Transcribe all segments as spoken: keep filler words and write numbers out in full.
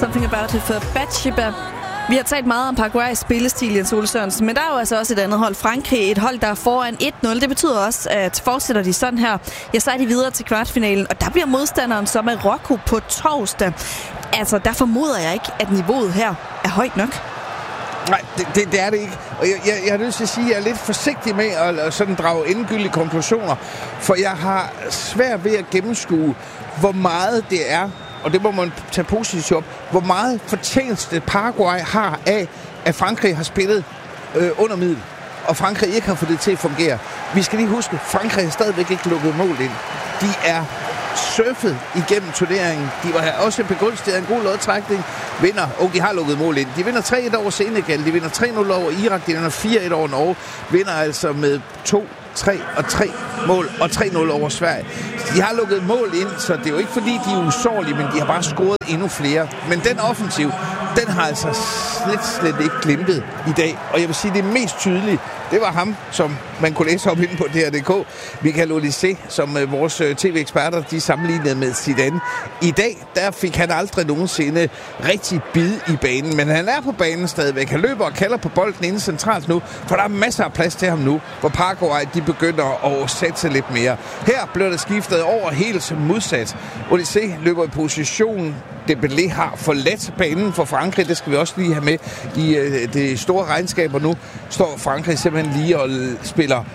Something About It for Bathsheba. Vi har talt meget om Paraguays spillestil, Jens Ole Sørensen, men der er jo altså også et andet hold, Frankrig, et hold, der er foran et nul. Det betyder også, at fortsætter de sådan her, ja, så er de videre til kvartfinalen, og der bliver modstanderen så Marokko på torsdag. Altså, der formoder jeg ikke, at niveauet her er højt nok. Nej, det, det, det er det ikke. Og jeg, jeg, jeg har lyst til at sige, at jeg er lidt forsigtig med at, at sådan drage endegyldige konklusioner, for jeg har svært ved at gennemskue, hvor meget det er, og det må man tage positivt op, hvor meget fortjeneste Paraguay har af, at Frankrig har spillet øh, under middel, og Frankrig ikke har fået det til at fungere. Vi skal lige huske, Frankrig har stadigvæk ikke lukket mål ind. De er surfet igennem turneringen. De var også begunstiget af en god lodtrækning. Vinder, og de har lukket mål ind. De vinder tre et over Senegal, de vinder tre nul over Irak, de vinder fire et over Norge, vinder altså med to, tre og tre mål, og tre nul over Sverige. De har lukket mål ind, så det er jo ikke fordi, de er usårlige, men de har bare scoret endnu flere. Men den offensiv, den har altså slet, slet ikke glimtet i dag. Og jeg vil sige, det mest tydelige, det var ham, som man kunne læse op inde på D R punktum D K, Michael Olise, som uh, vores uh, tv-eksperter, de sammenlignede med Zidane. I dag, der fik han aldrig nogensinde rigtig bid i banen, men han er på banen stadigvæk. Han løber og kalder på bolden inde centralt nu, for der er masser af plads til ham nu, hvor Paraguay, de begynder at sætte lidt mere. Her blev der skiftet over helt modsat. Olise løber i position. Dembélé har forladt banen for Frankrig. Det skal vi også lige have med i øh, det store regnskab. Og nu står Frankrig simpelthen lige og spiller,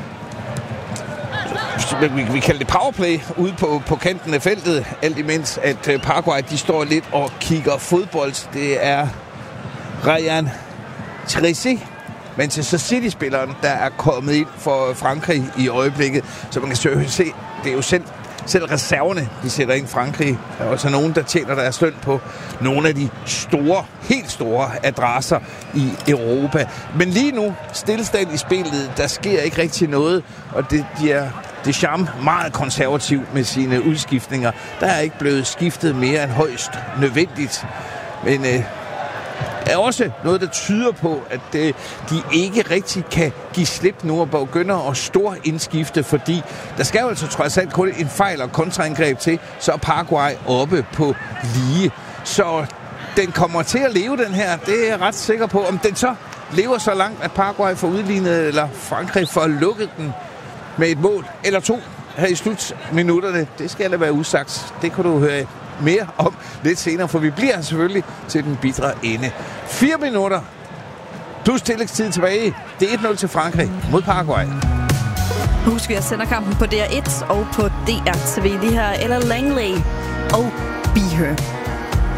vi, vi kalder det powerplay, ude på, på kanten af feltet. Alt imens, at øh, Paraguay, de står lidt og kigger fodbold. Det er Ryan Cheryssi, Manchester City-spilleren, der er kommet ind for Frankrig i øjeblikket. Så man kan søge se, det er jo selv Selv reserverne, de sætter ind Frankrig. Der er også nogen, der tjener deres løn på nogle af de store, helt store adresser i Europa. Men lige nu, stillestand i spillet, der sker ikke rigtig noget, og det giver Deschamps meget konservativ med sine udskiftninger. Der er ikke blevet skiftet mere end højst nødvendigt. Men øh, er også noget, der tyder på, at øh, de ikke rigtig kan give slip nu og begynder at stor indskifte, fordi der skal jo altså trods alt kun en fejl og kontraangreb til, så er Paraguay oppe på lige. Så den kommer til at leve, den her. Det er jeg ret sikker på. Om den så lever så langt, at Paraguay får udlignet, eller Frankrig får lukket den med et mål eller to her i slutminutterne, det skal da være usagt. Det kan du høre mere om lidt senere, for vi bliver selvfølgelig til den bitre ende. Fire minutter plus tillægstid tilbage. Det er et nul til Frankrig mod Paraguay. Husk, vi sender kampen på D R et og på D R T V. Lige her Ella Langley og Be Her.